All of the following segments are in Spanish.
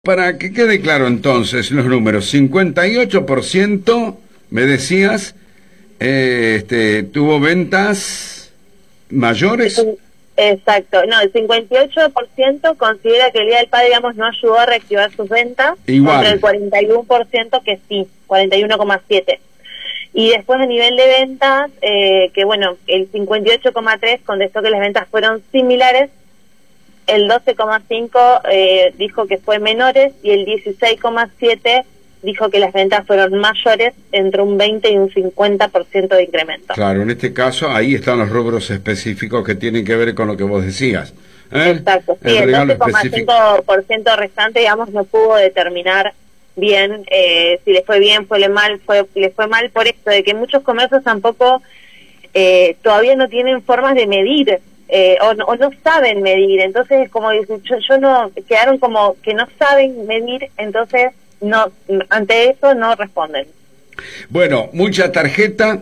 Para que quede claro entonces los números, 58% me decías, tuvo ventas mayores. Exacto, no, el 58% considera que el Día del Padre, digamos, no ayudó a reactivar sus ventas, Igual. contra el 41% que sí, 41,7%. Y después a nivel de ventas, que bueno, el 58,3% contestó que las ventas fueron similares, el 12,5% dijo que fue menores y el 16,7% dijo que las ventas fueron mayores, entre un 20 y un 50% de incremento. Claro, en este caso ahí están los rubros específicos que tienen que ver con lo que vos decías. Exacto, sí, el 12,5% restante, digamos, no pudo determinar bien si le fue bien, le fue mal por esto, de que muchos comercios tampoco todavía no tienen formas de medir, o no saben medir, entonces como yo no, quedaron como que no saben medir, entonces no, ante eso no responden. Bueno, mucha tarjeta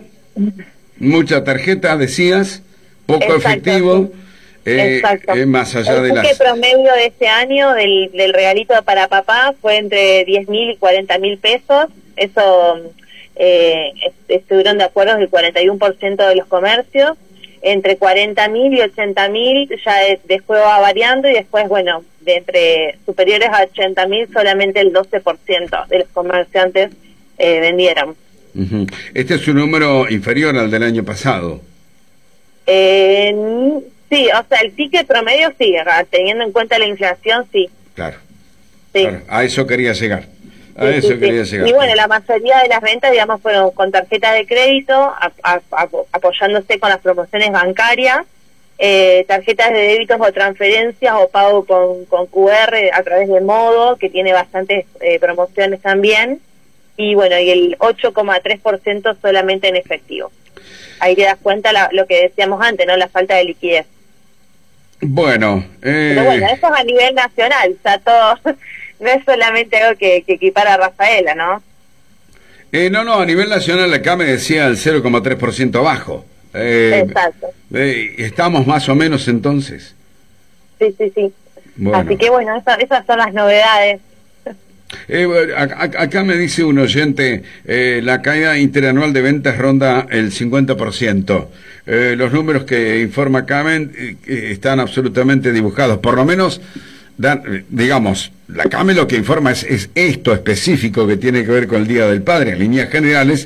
decías, poco Exacto, efectivo, sí. Exacto. Más allá el de las... El promedio de este año del regalito para papá fue entre 10.000 y 40.000 pesos, eso estuvieron de acuerdo el 41% de los comercios, entre 40.000 y 80.000 ya después va variando, y después, bueno, de entre superiores a 80.000 solamente el 12% de los comerciantes vendieron. Uh-huh. Este es un número inferior al del año pasado. Sí, o sea, el ticket promedio sí, teniendo en cuenta la inflación, sí. Claro. Sí. Claro. A eso quería llegar. Llegar. Y bueno, la mayoría de las ventas, digamos, fueron con tarjetas de crédito, apoyándose con las promociones bancarias, tarjetas de débitos o transferencias o pago con QR a través de Modo, que tiene bastantes promociones también, y bueno, y el 8,3% solamente en efectivo. Ahí te das cuenta lo que decíamos antes, ¿no? La falta de liquidez. Bueno, Pero bueno, eso es a nivel nacional, o sea, todo... No es solamente algo que equipara a Rafaela, ¿no? No, a nivel nacional acá me decía el 0,3% abajo. Exacto. ¿Estamos más o menos entonces? Sí. Bueno. Así que bueno, esas son las novedades. Acá me dice un oyente, la caída interanual de ventas ronda el 50%. Los números que informa Camen están absolutamente dibujados, por lo menos... digamos, la CAME lo que informa es esto específico que tiene que ver con el Día del Padre. En líneas generales,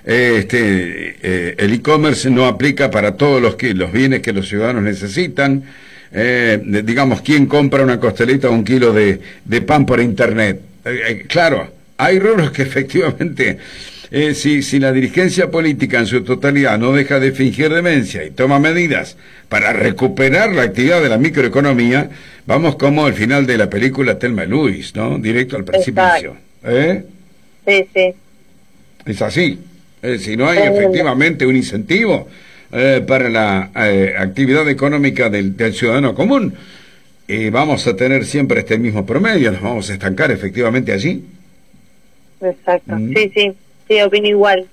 el e-commerce no aplica para todos los bienes que los ciudadanos necesitan. Digamos, ¿quién compra una costeleta o un kilo de pan por internet? Claro, hay rubros que efectivamente... si la dirigencia política en su totalidad no deja de fingir demencia y toma medidas para recuperar la actividad de la microeconomía, vamos como el final de la película Thelma y Luis, ¿no? Directo al precipicio. Sí. Es así. Si no hay efectivamente un incentivo para la actividad económica del ciudadano común, vamos a tener siempre este mismo promedio, nos vamos a estancar efectivamente allí. Exacto, sí. Sí, opino igual.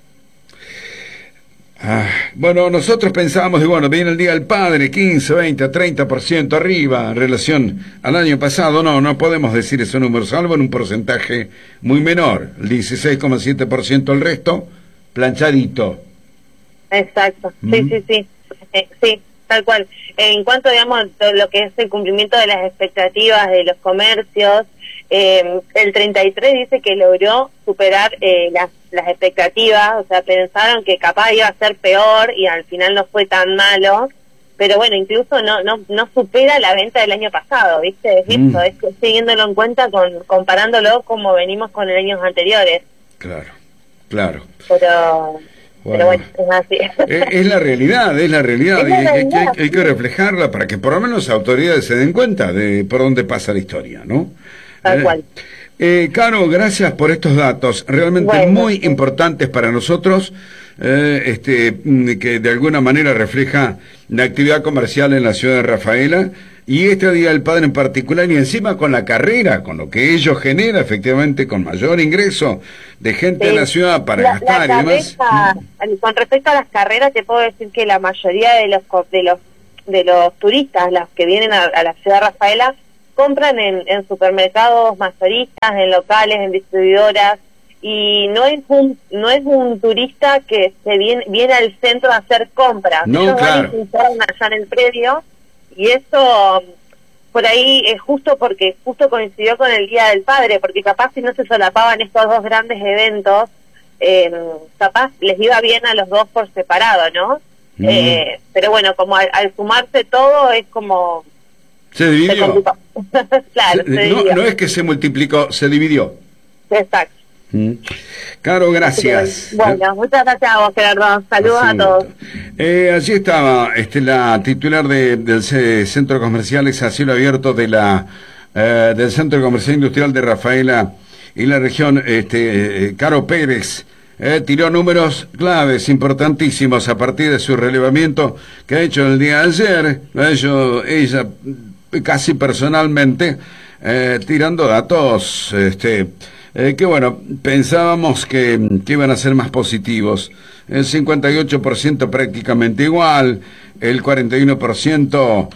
Bueno, nosotros pensábamos, viene el Día del Padre, 15, 20, 30% arriba en relación al año pasado. No podemos decir esos números, salvo en un porcentaje muy menor, el 16,7% el resto, planchadito. Exacto, sí, tal cual. En cuanto, digamos, lo que es el cumplimiento de las expectativas de los comercios, el 33 dice que logró superar las expectativas, o sea, pensaron que capaz iba a ser peor y al final no fue tan malo, pero bueno, incluso no supera la venta del año pasado, ¿viste? Es que teniéndolo en cuenta, comparándolo como venimos con los años anteriores. Claro. Pero bueno, es así. Es la realidad, y hay que reflejarla para que por lo menos las autoridades se den cuenta de por dónde pasa la historia, ¿no? Tal cual. Caro, gracias por estos datos, realmente muy importantes para nosotros, que de alguna manera refleja la actividad comercial en la ciudad de Rafaela, y este Día del Padre en particular, y encima con la carrera, con lo que ello genera, efectivamente, con mayor ingreso de gente en la ciudad para gastar y demás. Con respecto a las carreras, te puedo decir que la mayoría de los turistas, los que vienen a la ciudad de Rafaela, compran en supermercados mayoristas, en locales, en distribuidoras, y no es un turista que se viene al centro a hacer compras. No, ellos claro. van y se instalan allá en el predio, y eso por ahí es justo coincidió con el Día del Padre, porque capaz si no se solapaban estos dos grandes eventos, capaz les iba bien a los dos por separado, ¿no? Pero bueno, como al sumarse todo es como... Se dividió. Claro, se dividió. No es que se multiplicó, se dividió. Exacto. Caro, gracias. Bueno, muchas gracias a vos, Gerardo. Saludos a todos. Allí estaba la titular del Centro Comercial es a cielo abierto del Centro Comercial Industrial de Rafaela y la región, Caro Pérez. Tiró números claves, importantísimos, a partir de su relevamiento que ha hecho el día de ayer. Lo ha hecho ella casi personalmente, tirando datos que bueno, pensábamos que iban a ser más positivos. El 58% prácticamente igual, el 41%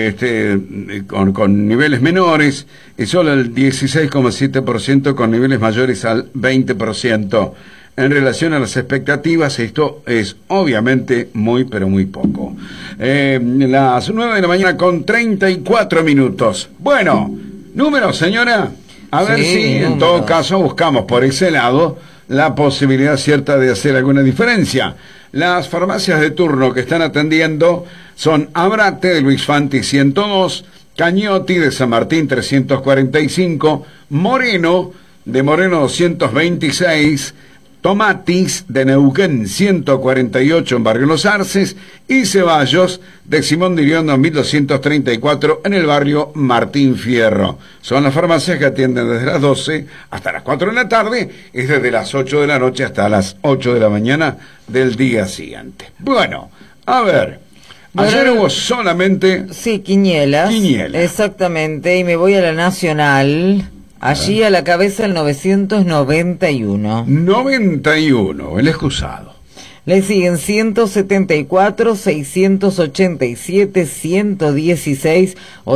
con niveles menores, y solo el 16,7% con niveles mayores al 20%. En relación a las expectativas, esto es obviamente muy, pero muy poco. Las 9 de la mañana con 34 minutos. Bueno, número, señora. A ver si en todo caso buscamos por ese lado la posibilidad cierta de hacer alguna diferencia. Las farmacias de turno que están atendiendo son Abrate de Luis Fanti 102, Cañotti de San Martín 345, Moreno de Moreno 226, Tomatis de Neuquén 148 en Barrio Los Arces y Ceballos de Simón de Iriondo 1234 en el barrio Martín Fierro. Son las farmacias que atienden desde las 12 hasta las 4 de la tarde y desde las 8 de la noche hasta las 8 de la mañana del día siguiente. Bueno, a ver, ayer hubo solamente... Sí, quiniela. Exactamente, y me voy a la Nacional... Allí a la cabeza el 991. 91, el excusado. Le siguen 174, 687, 116,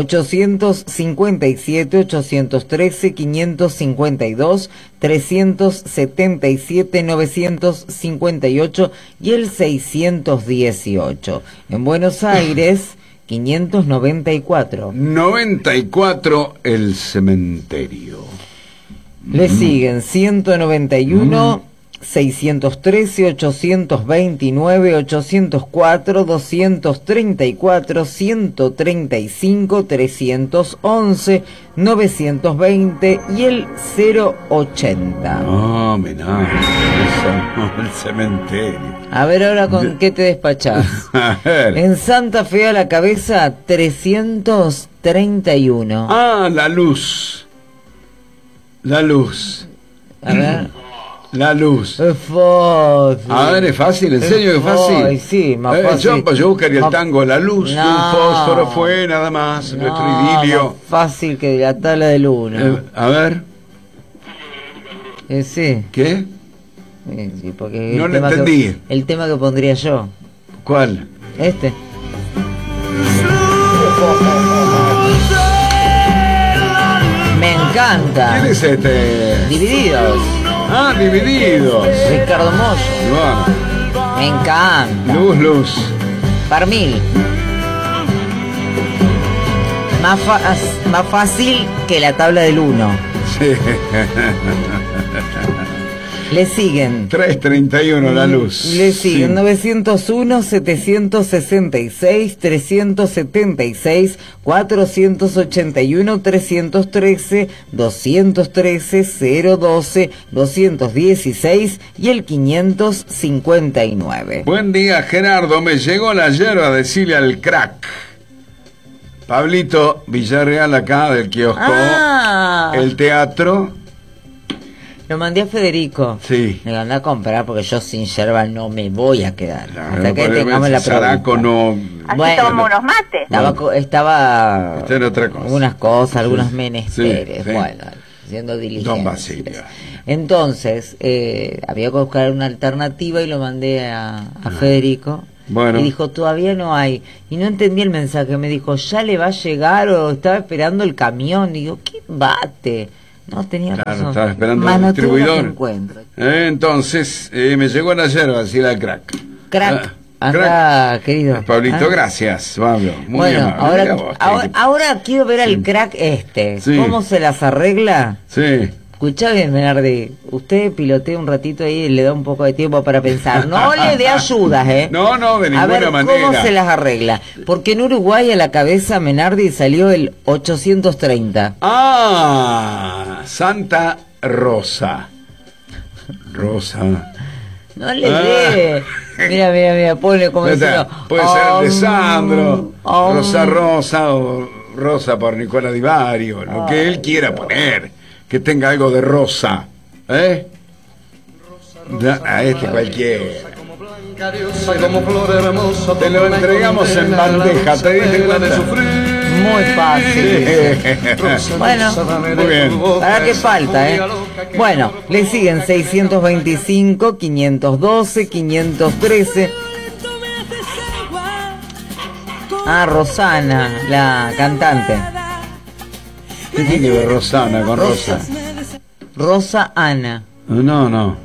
857, 813, 552, 377, 958 y el 618. En Buenos Aires... 594. 94 el cementerio. Le siguen 191, 613, 829, 804, 234, 135, 311, 920 y el 080. No, mirá, eso, el cementerio. A ver ahora con qué te despachás. A ver. En Santa Fe a la cabeza 331. Ah, la luz. La luz. A ver. La luz. Es fácil. A ver, es fácil, ¿en serio que es fácil? Ay, sí, más fácil. Yo buscaría el tango, la luz de un No. fósforo fue nada más, nuestro idilio. Más fácil que la tabla del 1. A ver. Sí. ¿Qué? Sí, porque No lo entendí. El tema que pondría yo. ¿Cuál? Este. Me encanta. ¿Quién es este? Divididos. Ah, Divididos. Ricardo Mollo. Bueno. Me encanta. Luz. Parmil. Más fácil que la tabla del 1. Sí. Le siguen 331 la luz. Le siguen Sí. 901, 766, 376, 481, 313, 213, 012, 216 y el 559. Buen día, Gerardo. Me llegó la yerba, decirle al crack. Pablito Villarreal acá del kiosco. El teatro. Lo mandé a Federico. Sí. Me lo andé a comprar porque yo sin yerba no me voy a quedar. Claro, hasta que tengamos la Saraco pregunta. no. Así Bueno. tomamos unos mates. Estaba Esta era otra cosa. algunas cosas, algunos Sí, menesteres, sí. bueno, haciendo diligencias. Don Basilio. Entonces, había que buscar una alternativa y lo mandé a Federico. Bueno. Y dijo, todavía no hay. Y no entendí el mensaje. Me dijo, ¿ya le va a llegar o estaba esperando el camión? Y digo, ¿qué bate? No, tenía razón. Estaba esperando el distribuidor. Entonces, me llegó la yerba, así la crack. Crack. Anda, querido. Pablito, gracias, Pablo. Muy bueno, ahora quiero ver al crack Sí. ¿Cómo se las arregla? Sí. Escuchá bien, Menardi, usted pilotea un ratito ahí y le da un poco de tiempo para pensar. No le dé ayudas, No, de ninguna manera. ¿Cómo se las arregla? Porque en Uruguay a la cabeza Menardi salió el 830. Santa Rosa. No le dé. Mira, ponle como puede ser de Sandro, Rosa o Rosa por Nicola Di Vario, lo que él quiera poner, que tenga algo de rosa, a este cualquiera. Te lo entregamos en bandeja, te diste cuenta. Muy fácil. Bueno, muy bien. ¿Para qué falta, Bueno, le siguen 625, 512, 513. Rosana, la cantante. ¿Qué tiene que ver Rosana con Rosa? Rosa Ana. No.